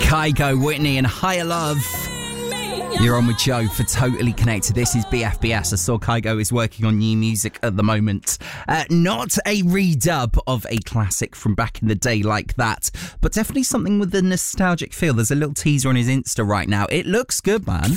Kygo, Whitney and Higher Love. You're on with Joe for Totally Connected. This is BFBS. I saw Kygo is working on new music at the moment. Not a redub of a classic from back in the day like that, but definitely something with a nostalgic feel. There's a little teaser on his Insta right now. It looks good, man.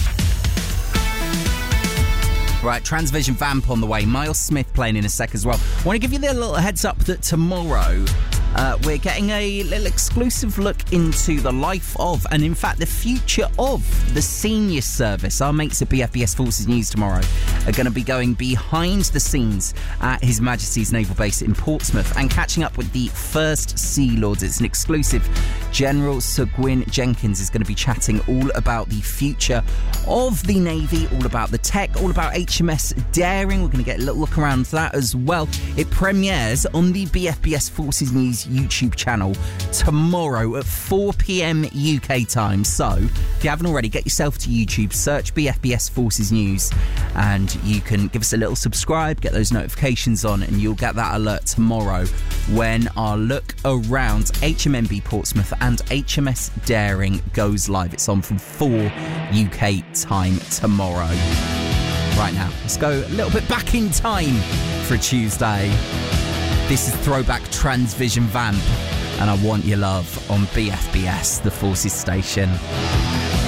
Right, Transvision Vamp on the way. Miles Smith playing in a sec as well. I want to give you the little heads up that tomorrow we're getting a little exclusive look into the life of, and in fact the future of, the senior service. Our mates at BFBS Forces News tomorrow are going to be going behind the scenes at His Majesty's Naval Base in Portsmouth and catching up with the First Sea Lords. It's an exclusive. General Sir Gwyn Jenkins is going to be chatting all about the future of the Navy, all about the tech, all about HMS Daring. We're going to get a little look around that as well. It premieres on the BFBS Forces News YouTube channel tomorrow at 4 p.m. UK time. So if you haven't already, get yourself to YouTube, search BFBS Forces News, and you can give us a little subscribe, get those notifications on, and you'll get that alert tomorrow when our look around HMMB Portsmouth and HMS Daring goes live. It's on from 4 UK time tomorrow. Right now, let's go a little bit back in time for a Tuesday. This is Throwback Transvision Vamp, and I Want Your Love on BFBS, the Forces station.